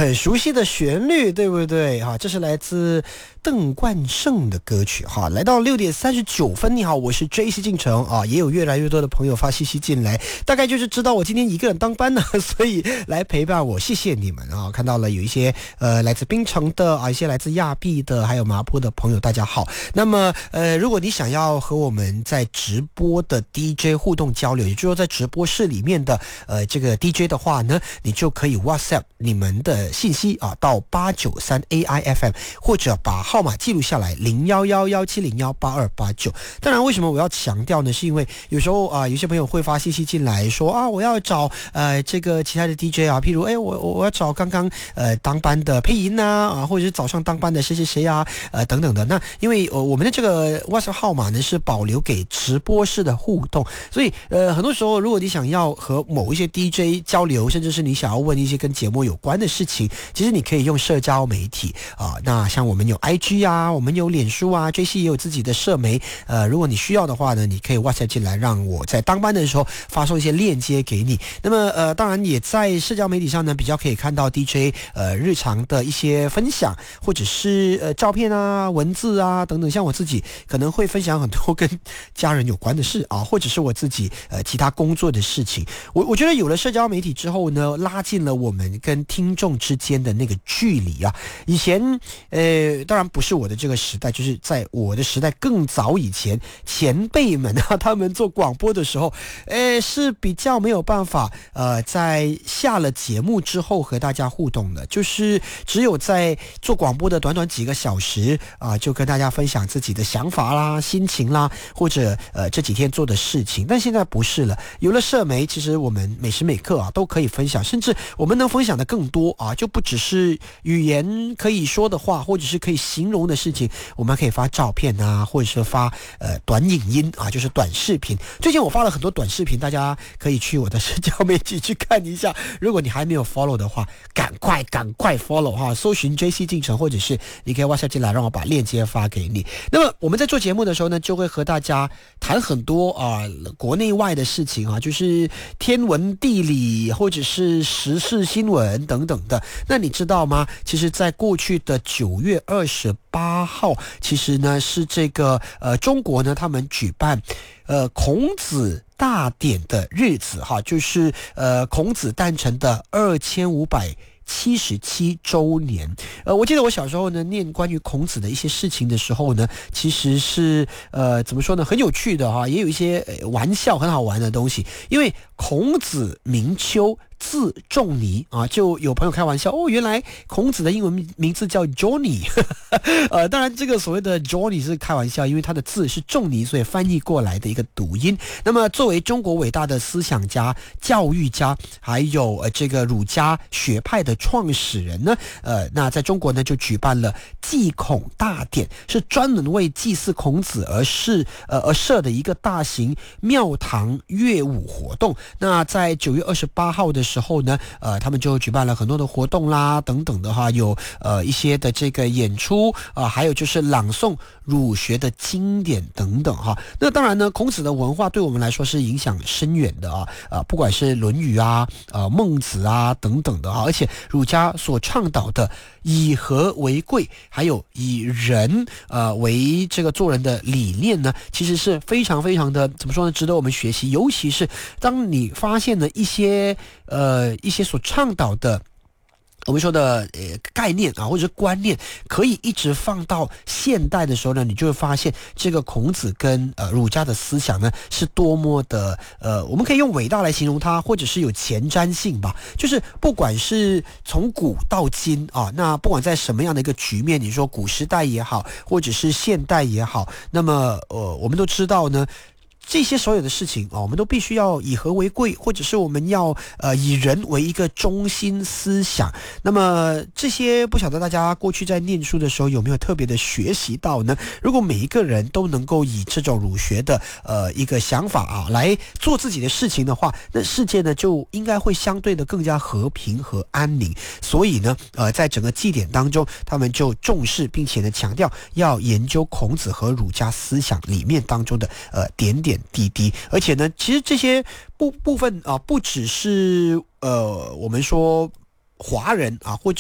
很熟悉的旋律，对不对？哈，这是来自邓冠胜的歌曲。哈，来到6:39，你好，我是 JC 进城啊，也有越来越多的朋友发信息进来，大概就是知道我今天一个人当班呢，所以来陪伴我，谢谢你们啊！看到了有一些来自槟城的啊，一些来自亚庇的，还有麻坡的朋友，大家好。那么如果你想要和我们在直播的 DJ 互动交流，也就是说在直播室里面的这个 DJ 的话呢，你就可以 WhatsApp 你们的信息啊到893 AIFM， 或者把号码记录下来011170182829。当然，为什么我要强调呢？是因为有时候有些朋友会发信息进来说啊，我要找这个其他的 DJ 啊，譬如我要找刚刚当班的配音啊，或者是早上当班的谁谁谁啊等等的。那因为我们的这个 WhatsApp 号码呢是保留给直播室的互动，所以很多时候如果你想要和某一些 DJ 交流，甚至是你想要问一些跟节目有关的事情，其实你可以用社交媒体那像我们有 IG 啊，我们有脸书啊 ，JC 也有自己的社媒，如果你需要的话呢，你可以 WhatsApp 进来，让我在当班的时候发送一些链接给你。那么当然也在社交媒体上呢，比较可以看到 DJ 日常的一些分享，或者是照片啊、文字啊等等。像我自己可能会分享很多跟家人有关的事啊，或者是我自己其他工作的事情。我觉得有了社交媒体之后呢，拉近了我们跟听众之间的那个距离啊。以前当然不是我的这个时代，就是在我的时代更早以前，前辈们啊，他们做广播的时候是比较没有办法在下了节目之后和大家互动的，就是只有在做广播的短短几个小时就跟大家分享自己的想法啦、心情啦，或者这几天做的事情。但现在不是了，有了社媒，其实我们每时每刻都可以分享，甚至我们能分享的更多就不只是语言可以说的话，或者是可以形容的事情，我们可以发照片啊，或者是发短影音就是短视频。最近我发了很多短视频，大家可以去我的社交媒体去看一下。如果你还没有 follow 的话，赶快 follow 搜寻 JC 进城，或者是你可以 WhatsApp 进来，让我把链接发给你。那么我们在做节目的时候呢，就会和大家谈很多国内外的事情就是天文地理或者是时事新闻等等的。那你知道吗？其实在过去的9月28号，其实呢是这个中国呢他们举办孔子大典的日子就是孔子诞辰的2577周年。我记得我小时候呢念关于孔子的一些事情的时候呢，其实是怎么说呢，很有趣的也有一些玩笑很好玩的东西。因为孔子名丘，字仲尼就有朋友开玩笑原来孔子的英文名字叫 Johnny 当然这个所谓的 Johnny 是开玩笑，因为他的字是仲尼，所以翻译过来的一个读音。那么作为中国伟大的思想家、教育家，还有这个儒家学派的创始人呢，那在中国呢就举办了祭孔大典，是专门为祭祀孔子而设的一个大型庙堂乐舞活动。那在9月28号的时候呢，他们就举办了很多的活动啦，等等的有一些的这个演出还有就是朗诵儒学的经典等等那当然呢，孔子的文化对我们来说是影响深远的不管是《论语》孟子等等的而且儒家所倡导的以和为贵，还有以人为这个做人的理念呢，其实是非常非常的怎么说呢，值得我们学习。尤其是当你发现了一些所倡导的我们说的概念或者是观念可以一直放到现代的时候呢，你就会发现这个孔子跟儒家的思想呢是多么的我们可以用伟大来形容它，或者是有前瞻性吧。就是不管是从古到今那不管在什么样的一个局面，你说古时代也好，或者是现代也好，那么我们都知道呢，这些所有的事情我们都必须要以和为贵，或者是我们要以人为一个中心思想。那么这些不晓得大家过去在念书的时候有没有特别的学习到呢？如果每一个人都能够以这种儒学的一个想法来做自己的事情的话，那世界呢就应该会相对的更加和平和安宁。所以呢在整个祭典当中，他们就重视并且呢强调要研究孔子和儒家思想里面当中的点点滴滴。而且呢其实这些部分不只是我们说华人或者